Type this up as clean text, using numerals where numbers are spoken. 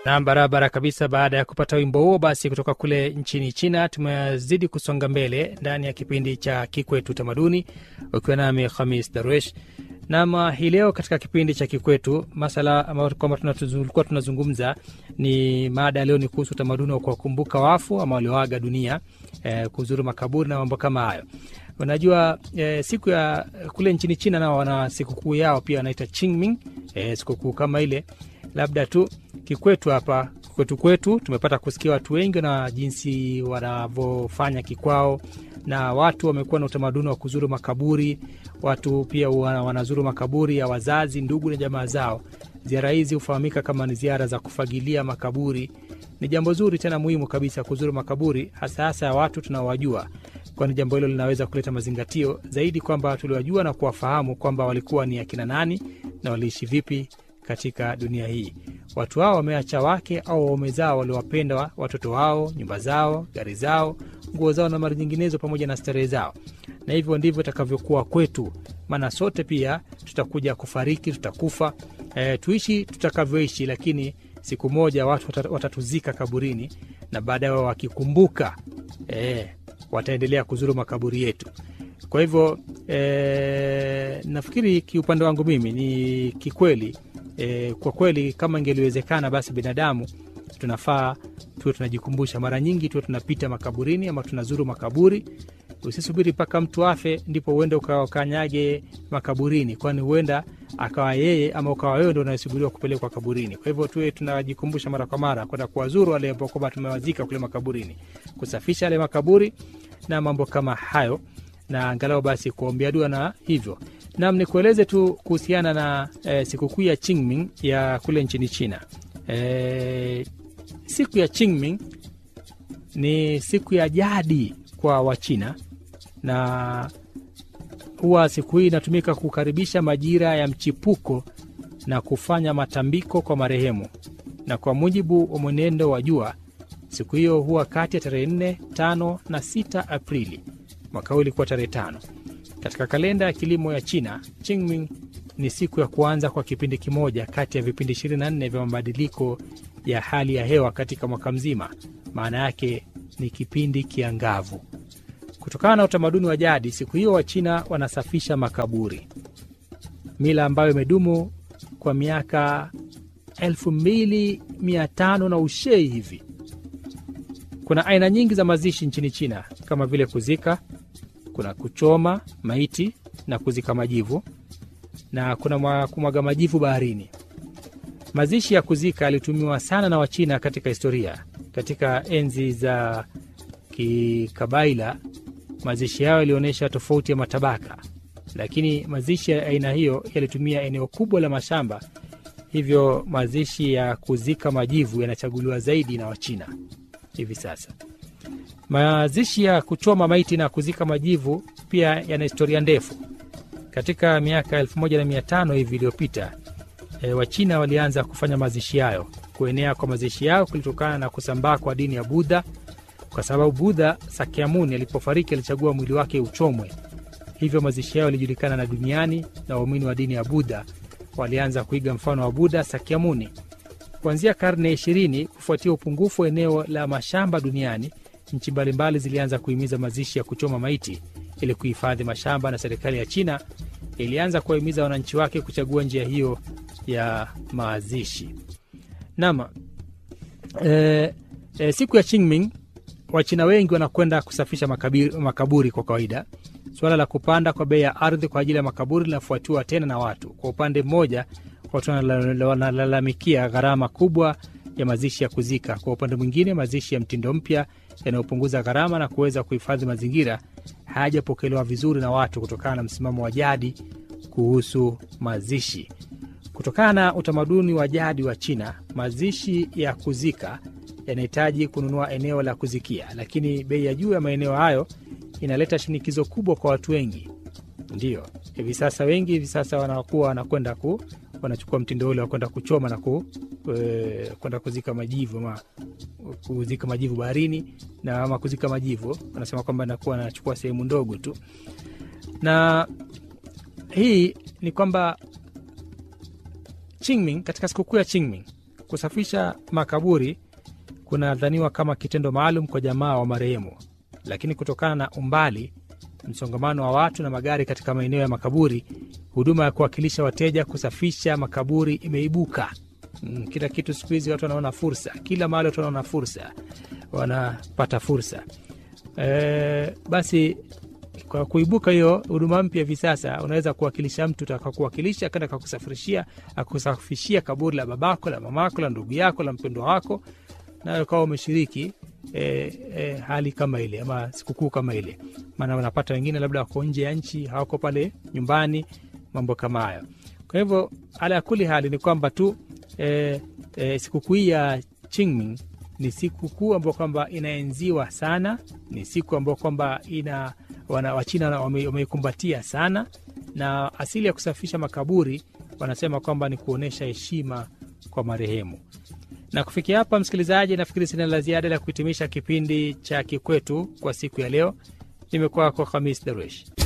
Na barabara kabisa. Baada ya kupata wimbo huo basi kutoka kule nchini China, tumezidi kusonga mbele ndani ya kipindi cha Kikwetu Tamaduni ukiwa nami Khamis Darwesh. Na hii leo katika kipindi cha Kikwetu, masala ambayo kwamba tulikuwa tunazungumza ni mada leo ni kuhusu tamaduni wa kuwakumbuka wafu ama walioaga dunia, kuzuru makaburi na mambo kama hayo. Unajua siku ya kule nchini China nao wana sikukuu yao pia wanaita Qingming, sikukuu kama ile. Labda tu kikwetu hapa kwetu tumepata kusikia watu wengi na jinsi wanavyofanya kikwao, na watu wamekuwa na utamaduni wa kuzuru makaburi. Watu pia wanazuru makaburi ya wazazi, ndugu na jamaa zao. Ziara hizi hufahamika kama ni ziara za kufagilia makaburi. Ni jambo zuri tena muhimu kabisa kuzuru makaburi, hasa ya watu tunaowajua, kwani jambo hilo linaweza kuleta mazingatio zaidi kwamba tuliwajua na kuwafahamu kwamba walikuwa ni akina nani na waliishi vipi katika dunia hii. Watu hao wameacha wake au waume zao waliowapenda, watoto wao, nyumba zao, gari zao, nguo zao na mali nyinginezo pamoja na starehe zao. Na hivyo ndivyo itakavyokuwa kwetu, maana sote pia tutakuja kufariki, tutakufa, tuishi tutakavyoishi, lakini siku moja watu watatuzika kaburini, na baadaye wao wakikumbuka wataendelea kuzuru makaburi yetu. Kwa hivyo nafikiri kiupande wangu mimi ni kikweli, kwa kweli kama ingeliwezekana basi binadamu tunafaa tuwe tunajikumbusha mara nyingi, tuwe tunapita makaburini ama tunazuru makaburi. Usisubiri mpaka mtu afe ndipo uende ukanyage makaburini, kwani huenda akawa yeye ama ukawa wewe ndio unayesubiriwa kupelekwa kaburini. Kwa hivyo tuwe tunajikumbusha mara kwa mara kwenda kuwazuru wale ambao kwamba tumewazika kule makaburini, kusafisha yale makaburi na mambo kama hayo, na angalau basi kuombea dua na hivyo. Na nikueleze tu kuhusiana na sikukuu ya Qingming ya kule nchini China. Siku ya Qingming ni siku ya jadi kwa Wachina, na huwa siku hii inatumika kukaribisha majira ya mchipuko na kufanya matambiko kwa marehemu. Na kwa mujibu wa mwenendo wa jua, siku hiyo huwa kati ya tarehe 4, 5 na 6 Aprili. Mwaka huu ilikuwa tarehe 5. Katika kalenda ya kilimo ya China, Qingming ni siku ya kuanza kwa kipindi kimoja kati ya vipindi 24 vya mabadiliko ya hali ya hewa katika mwaka mzima. Maana yake ni kipindi kiangavu. Kutokana na utamaduni wa jadi, siku hiyo Wachina wanasafisha makaburi, mila ambayo imedumu kwa miaka 2500 na ushei hivi. Kuna aina nyingi za mazishi nchini China kama vile kuzika, kuna kuchoma maiti na kuzika majivu, na kuna kumwaga majivu baharini. Mazishi ya kuzika yalitumiwa sana na Wachina katika historia. Katika enzi za kikabaila, mazishi yao yalionyesha tofauti ya matabaka, lakini mazishi ya aina hiyo yalitumia eneo kubwa la mashamba. Hivyo mazishi ya kuzika majivu yanachaguliwa zaidi na Wachina hivi sasa. Mazishi ya kuchoma maiti na kuzika majivu pia yana historia ndefu. Katika miaka 1500 hivi iliyopita, Wachina walianza kufanya mazishi hayo. Kuenea kwa mazishi yao kulitokana na kusambaa kwa dini ya Buddha, kwa sababu Buddha Sakyamuni alipofariki alichagua mwili wake uchomwe. Hivyo mazishi yao yalijulikana na duniani, na waumini wa dini ya Buddha walianza kuiga mfano wa Buddha Sakyamuni. Kuanzia karne 20, kufuatia upungufu wa eneo la mashamba duniani, nchi mbalimbali zilianza kuhimiza mazishi ya kuchoma maiti ili kuhifadhi mashamba, na serikali ya China ilianza kuwahimiza wananchi wake kuchagua njia hiyo ya mazishi. Nama siku ya Qingming Wachina wengi wanakwenda kusafisha makaburi kwa kawaida. Suala la kupanda kwa bei ya ardhi kwa ajili ya makaburi linafuatiwa tena na watu. Kwa upande mmoja, watu wanalalamikia gharama kubwa ya mazishi ya kuzika. Kwa upande mwingine, mazishi ya mtindo mpya yanayopunguza gharama na kuweza kuhifadhi mazingira hayajapokelewa vizuri na watu kutokana na msimamo wa jadi kuhusu mazishi. Kutokana na utamaduni wa jadi wa China, mazishi ya kuzika yanahitaji kununua eneo la kuzikia, lakini bei ya juu ya maeneo hayo inaleta shinikizo kubwa kwa watu wengi. Ndio hivi sasa wanakuwa wanakwenda wanachukua mtindo ule wa kwenda kuchoma na kwenda kuzika majivu, ama kuzika majivu baharini, na ama kuzika majivu wanasema kwamba anakuwa anachukua sehemu ndogo tu. Na hii ni kwamba Qingming, katika sikukuu ya Qingming Kusafisha makaburi kunadhaniwa kama kitendo maalum kwa jamaa wa marehemu, lakini kutokana na umbali, msongamano wa watu na magari katika maeneo ya makaburi, huduma ya kuwakilisha wateja kusafisha makaburi imeibuka. Kila kitu siku hizi watu wanaona fursa, kila mahali watu wanaona fursa, wanapata fursa. Basi kwa kuibuka hiyo huduma mpya hivi sasa, unaweza kuwakilisha mtu atakakuwakilisha akaenda akusafishia kaburi la babako, la mamako, la ndugu yako, la mpendwa wako, na ukawa umeshiriki hali kama ile ama sikukuu kama ile. Maana unapata wengine labda wako nje ya nchi, hawako pale nyumbani, mambo kama hayo. Kwa hivyo ala kuli hali ni kwamba tu sikukuu ya Qingming ni sikukuu ambayo kwamba inaenziwa sana, ni siku ambayo kwamba Wachina wameikumbatia sana, na asili ya kusafisha makaburi wanasema kwamba ni kuonesha heshima kwa marehemu. Na kufikia hapa, msikilizaji, nafikiri sina la ziada la kuhitimisha kipindi cha Kikwetu kwa siku ya leo. Nimekuwa kwa Khamis Darwesh.